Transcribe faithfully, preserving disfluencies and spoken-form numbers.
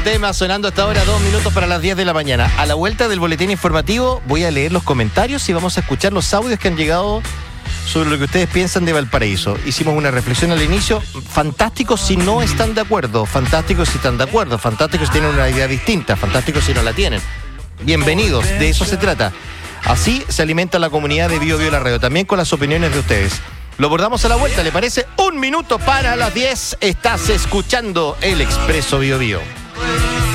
tema sonando hasta ahora, dos minutos para las diez de la mañana. A la vuelta del boletín informativo voy a leer los comentarios y vamos a escuchar los audios que han llegado sobre lo que ustedes piensan de Valparaíso. Hicimos una reflexión al inicio. Fantástico si no están de acuerdo, fantástico si están de acuerdo, fantástico si tienen una idea distinta, fantástico si no la tienen. Bienvenidos, de eso se trata. Así se alimenta la comunidad de Bio Bio La Radio, también con las opiniones de ustedes. Lo abordamos a la vuelta, ¿le parece? Un minuto para las diez. Estás escuchando El Expreso Bio Bio.